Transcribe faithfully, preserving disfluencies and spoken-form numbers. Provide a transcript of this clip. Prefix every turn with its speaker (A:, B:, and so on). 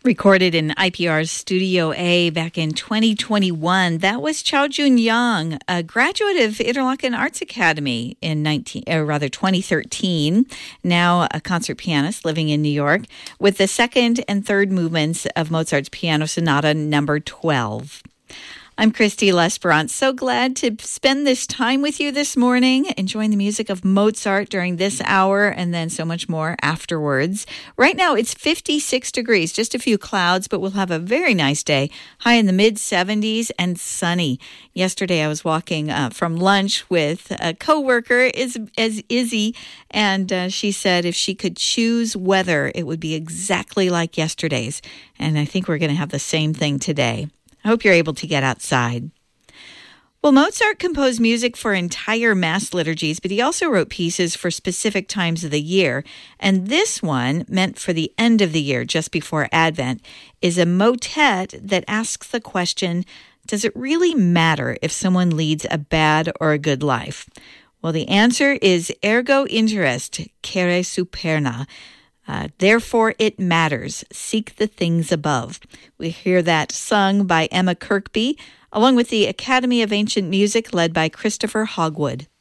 A: Recorded in I P R's Studio A back in twenty twenty-one, that was Chao Jun Yang, a graduate of Interlochen Arts Academy in nineteen, or rather twenty thirteen, now a concert pianist living in New York, with the second and third movements of Mozart's Piano Sonata number twelve. I'm Christy Lesperance. So glad to spend this time with you this morning, enjoying the music of Mozart during this hour and then so much more afterwards. Right now, it's fifty-six degrees, just a few clouds, but we'll have a very nice day, high in the mid seventies and sunny. Yesterday, I was walking uh, from lunch with a coworker, Iz- as Izzy, and uh, she said if she could choose weather, it would be exactly like yesterday's. And I think we're going to have the same thing today. I hope you're able to get outside. Well, Mozart composed music for entire Mass liturgies, but he also wrote pieces for specific times of the year. And this one, meant for the end of the year, just before Advent, is a motet that asks the question, does it really matter if someone leads a bad or a good life? Well, the answer is ergo interest, cere superna. Uh, Therefore it matters. Seek the things above. We hear that sung by Emma Kirkby, along with the Academy of Ancient Music led by Christopher Hogwood.